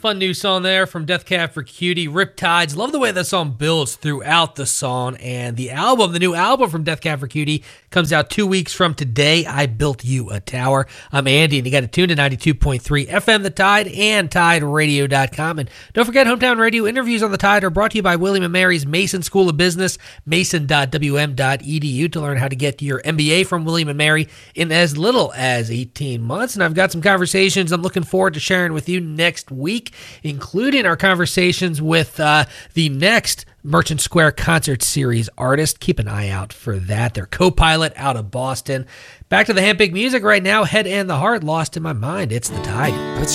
Fun new song there from Death Cab for Cutie, Riptides. Love the way that song builds throughout the song. And the new album from Death Cab for Cutie comes out 2 weeks from today, I Built You a Tower. I'm Andy, and you got it tuned to 92.3 FM The Tide and TideRadio.com. And don't forget, Hometown Radio interviews on The Tide are brought to you by William & Mary's Mason School of Business, mason.wm.edu, to learn how to get your MBA from William & Mary in as little as 18 months. And I've got some conversations I'm looking forward to sharing with you next week, including our conversations with the next Merchant Square Concert Series artist. Keep an eye out for that. They're Co-Pilot out of Boston. Back to the Handpicked music right now. Head and the Heart, Lost in My Mind. It's The Tide.